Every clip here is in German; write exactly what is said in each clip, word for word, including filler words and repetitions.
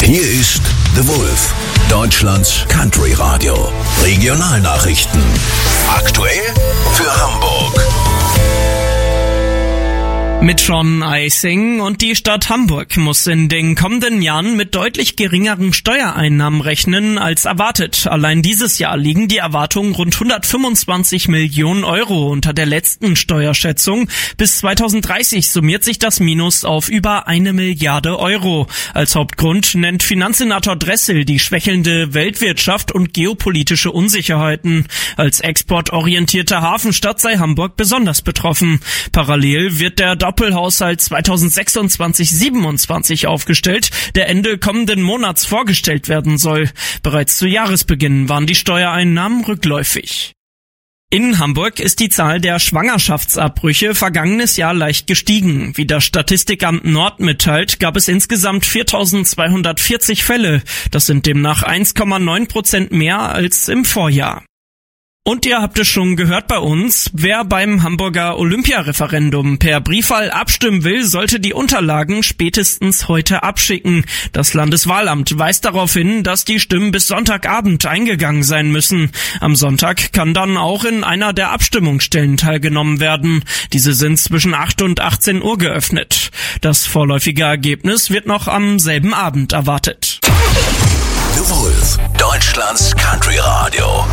Hier ist The Wolf, Deutschlands Country Radio. Regionalnachrichten. Aktuell für Hamburg. Mit Sean Eising und die Stadt Hamburg muss in den kommenden Jahren mit deutlich geringeren Steuereinnahmen rechnen als erwartet. Allein dieses Jahr liegen die Erwartungen rund hundertfünfundzwanzig Millionen Euro unter der letzten Steuerschätzung. Bis zweitausenddreißig summiert sich das Minus auf über eine Milliarde Euro. Als Hauptgrund nennt Finanzsenator Dressel die schwächelnde Weltwirtschaft und geopolitische Unsicherheiten. Als exportorientierte Hafenstadt sei Hamburg besonders betroffen. Parallel wird der Doppelhaushalt zweitausendsechsundzwanzig siebenundzwanzig aufgestellt, der Ende kommenden Monats vorgestellt werden soll. Bereits zu Jahresbeginn waren die Steuereinnahmen rückläufig. In Hamburg ist die Zahl der Schwangerschaftsabbrüche vergangenes Jahr leicht gestiegen. Wie das Statistikamt Nord mitteilt, gab es insgesamt viertausendzweihundertvierzig Fälle. Das sind demnach eins Komma neun Prozent mehr als im Vorjahr. Und ihr habt es schon gehört bei uns, wer beim Hamburger Olympiareferendum per Briefwahl abstimmen will, sollte die Unterlagen spätestens heute abschicken. Das Landeswahlamt weist darauf hin, dass die Stimmen bis Sonntagabend eingegangen sein müssen. Am Sonntag kann dann auch in einer der Abstimmungsstellen teilgenommen werden. Diese sind zwischen acht und achtzehn Uhr geöffnet. Das vorläufige Ergebnis wird noch am selben Abend erwartet. The Wolf, Deutschlands Country Radio.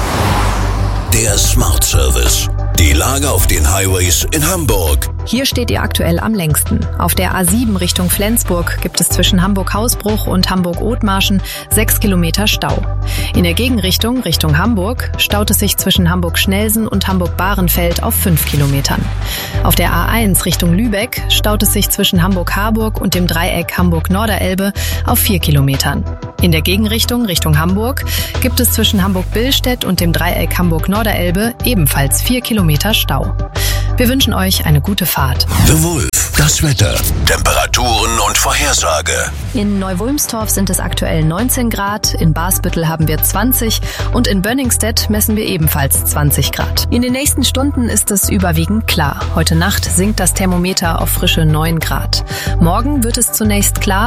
Der Smart Service. Die Lage auf den Highways in Hamburg. Hier steht ihr aktuell am längsten. Auf der A sieben Richtung Flensburg gibt es zwischen Hamburg-Hausbruch und Hamburg-Othmarschen sechs Kilometer Stau. In der Gegenrichtung, Richtung Hamburg, staut es sich zwischen Hamburg-Schnelsen und Hamburg-Bahrenfeld auf fünf Kilometern. Auf der A eins Richtung Lübeck staut es sich zwischen Hamburg-Harburg und dem Dreieck Hamburg-Norderelbe auf vier Kilometern. In der Gegenrichtung, Richtung Hamburg, gibt es zwischen Hamburg-Billstedt und dem Dreieck Hamburg-Norderelbe ebenfalls vier Kilometer Stau. Wir wünschen euch eine gute Fahrt. The Wolf, das Wetter, Temperaturen und Vorhersage. In Neu-Wulmstorf sind es aktuell neunzehn Grad, in Basbüttel haben wir zwanzig und in Bönningstedt messen wir ebenfalls zwanzig Grad. In den nächsten Stunden ist es überwiegend klar. Heute Nacht sinkt das Thermometer auf frische neun Grad. Morgen wird es zunächst klar.